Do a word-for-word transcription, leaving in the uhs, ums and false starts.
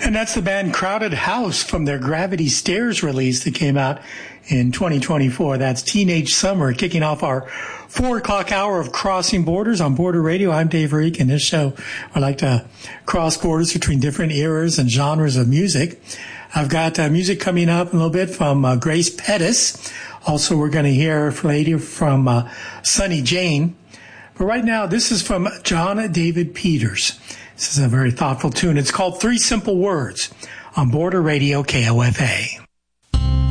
And that's the band Crowded House from their Gravity Stairs release that came out in twenty twenty-four. That's Teenage Summer, kicking off our four o'clock hour of Crossing Borders on Border Radio. I'm Dave Reek, and this show, I like to cross borders between different eras and genres of music. I've got uh, music coming up in a little bit from uh, Grace Pettis. Also, we're going to hear a lady from uh, Sonny Jane. But right now, this is from John David Peters. This is a very thoughtful tune. It's called Three Simple Words on Border Radio K O F A.